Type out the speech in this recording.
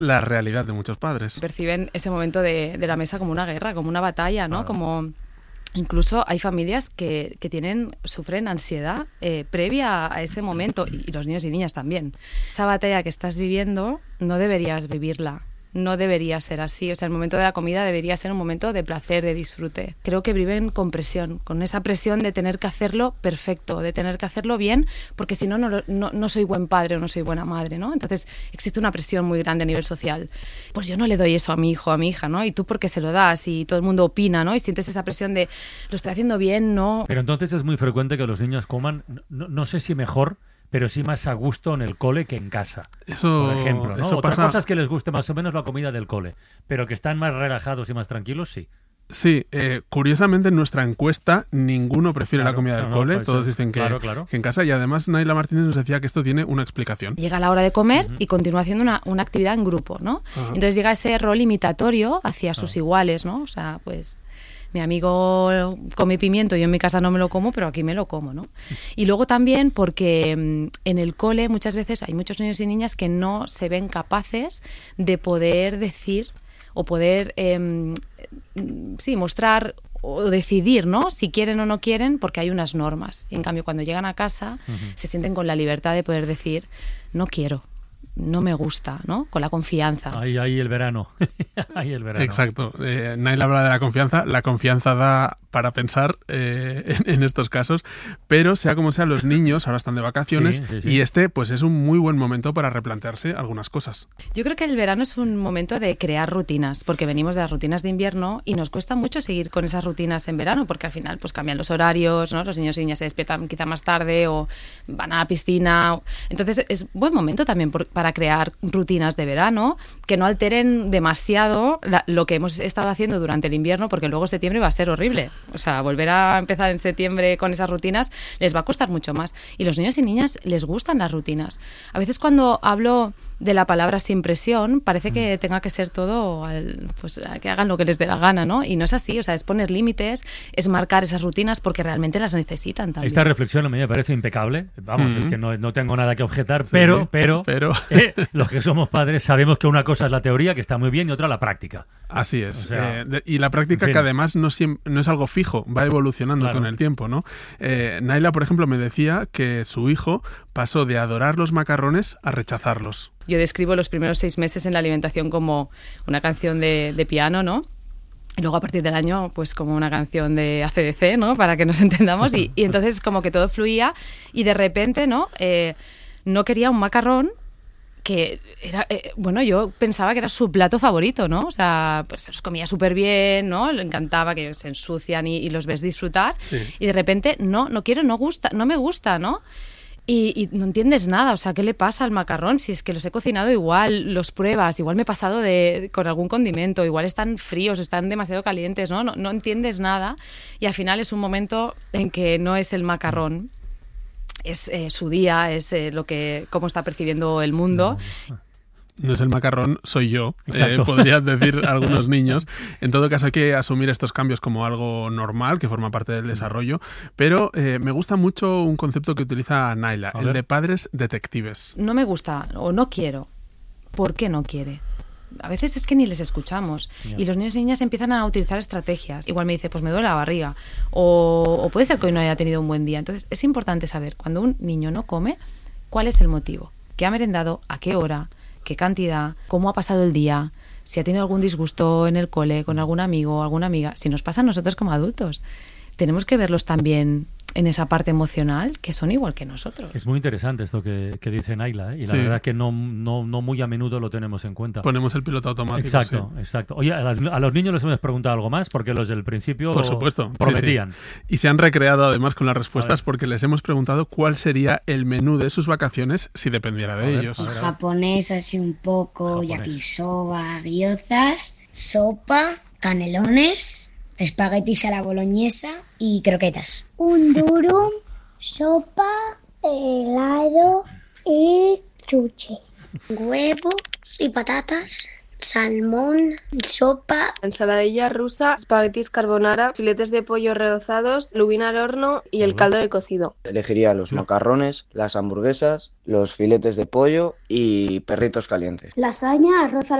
la realidad de muchos padres. Perciben ese momento de la mesa como una guerra, como una batalla, ¿no? Claro. Como incluso hay familias que sufren ansiedad previa a ese momento, y los niños y niñas también. Esa batalla que estás viviendo no deberías vivirla. No debería ser así, o sea, el momento de la comida debería ser un momento de placer, de disfrute. Creo que viven con presión, con esa presión de tener que hacerlo perfecto, de tener que hacerlo bien, porque si no, no soy buen padre o no soy buena madre, ¿no? Entonces existe una presión muy grande a nivel social. Pues yo no le doy eso a mi hijo, a mi hija, ¿no? Y tú porque se lo das y todo el mundo opina, ¿no? Y sientes esa presión de, lo estoy haciendo bien, ¿no? Pero entonces es muy frecuente que los niños coman, no sé si mejor, pero sí más a gusto en el cole que en casa, Eso, por ejemplo, ¿no? eso Otra pasa... cosa es que les guste más o menos la comida del cole, pero que están más relajados y más tranquilos, sí. Sí, curiosamente en nuestra encuesta ninguno prefiere la comida del cole, pues todos dicen que en casa, y además Naila Martínez nos decía que esto tiene una explicación. Llega la hora de comer y continúa haciendo una actividad en grupo, ¿no? Entonces llega ese rol imitatorio hacia sus iguales, ¿no? O sea, pues mi amigo come pimiento, yo en mi casa no me lo como, pero aquí me lo como, ¿no? Y luego también porque en el cole muchas veces hay muchos niños y niñas que no se ven capaces de poder decir o poder mostrar o decidir, ¿no? Si quieren o no quieren, porque hay unas normas. Y en cambio, cuando llegan a casa, se sienten con la libertad de poder decir, no quiero, no me gusta, ¿no? Con la confianza. Ahí el verano. Ahí el verano. Exacto. Naila habla de la confianza. La confianza da para pensar en estos casos, pero sea como sea, los niños ahora están de vacaciones y este pues es un muy buen momento para replantearse algunas cosas. Yo creo que el verano es un momento de crear rutinas, porque venimos de las rutinas de invierno y nos cuesta mucho seguir con esas rutinas en verano, porque al final pues cambian los horarios, ¿no? Los niños y niñas se despiertan quizá más tarde o van a la piscina. Entonces es buen momento también para crear rutinas de verano que no alteren demasiado lo que hemos estado haciendo durante el invierno, porque luego septiembre va a ser horrible. O sea, volver a empezar en septiembre con esas rutinas les va a costar mucho más. Y los niños y niñas les gustan las rutinas. A veces cuando hablo de la palabra sin presión, parece que tenga que ser todo, pues que hagan lo que les dé la gana, ¿no? Y no es así, o sea, es poner límites, es marcar esas rutinas porque realmente las necesitan también. Esta reflexión a mí me parece impecable. Vamos, es que no tengo nada que objetar, pero los que somos padres sabemos que una cosa es la teoría, que está muy bien, y otra la práctica. Así es. O sea, y la práctica, que además no es algo fijo, va evolucionando con el tiempo, ¿no? Naila, por ejemplo, me decía que su hijo pasó de adorar los macarrones a rechazarlos. Yo describo los primeros 6 meses en la alimentación como una canción de piano, ¿no? Y luego a partir del año, pues como una canción de AC/DC, ¿no? Para que nos entendamos. Y entonces como que todo fluía y de repente, ¿no? No quería un macarrón que era, yo pensaba que era su plato favorito, ¿no? O sea, pues se los comía súper bien, ¿no? Le encantaba que se ensucian y los ves disfrutar. Sí. Y de repente, no quiero, no me gusta, ¿no? Y no entiendes nada, o sea, ¿qué le pasa al macarrón? Si es que los he cocinado igual, los pruebas, igual me he pasado con algún condimento, igual están fríos, están demasiado calientes, ¿no? No entiendes nada y al final es un momento en que no es el macarrón, es su día, es cómo está percibiendo el mundo. No es el macarrón, soy yo, podrían decir algunos niños. En todo caso hay que asumir estos cambios como algo normal, que forma parte del desarrollo, pero me gusta mucho un concepto que utiliza Naila, el de padres detectives. No me gusta o no quiero. ¿Por qué no quiere? A veces es que ni les escuchamos y los niños y niñas empiezan a utilizar estrategias. Igual me dice, pues me duele la barriga o puede ser que hoy no haya tenido un buen día. Entonces es importante saber, cuando un niño no come, cuál es el motivo, qué ha merendado, a qué hora, qué cantidad, cómo ha pasado el día, si ha tenido algún disgusto en el cole con algún amigo o alguna amiga. Si nos pasa a nosotros como adultos, tenemos que verlos también en esa parte emocional, que son igual que nosotros. Es muy interesante esto que dice Naila, y la verdad es que no muy a menudo lo tenemos en cuenta. Ponemos el piloto automático. Exacto. Oye, a los niños les hemos preguntado algo más, porque los del principio por supuesto prometían. Sí. Y se han recreado además con las respuestas, porque les hemos preguntado cuál sería el menú de sus vacaciones si dependiera de ellos. Japonés así un poco, yakisoba, gyozas, sopa, canelones, espaguetis a la boloñesa y croquetas. Un durum, sopa, helado y chuches. Huevos y patatas, salmón, sopa, ensaladilla rusa, espaguetis carbonara, filetes de pollo rehozados, lubina al horno y el caldo de cocido. Elegiría los macarrones, las hamburguesas, los filetes de pollo y perritos calientes. lasaña, arroz a la